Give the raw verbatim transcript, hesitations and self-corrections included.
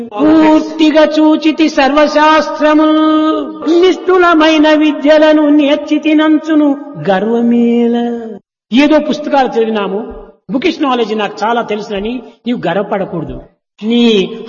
పూర్తిగా చూచితి సర్వశాస్త్రము నిష్ఠులమైన విద్యలను నేర్చితినంచును గర్వమేల. ఏదో పుస్తకాలు చదివినాము, బుకిష్ నాలెడ్జ్ నాకు చాలా తెలుసునని నీవు గర్వపడకూడదు. నీ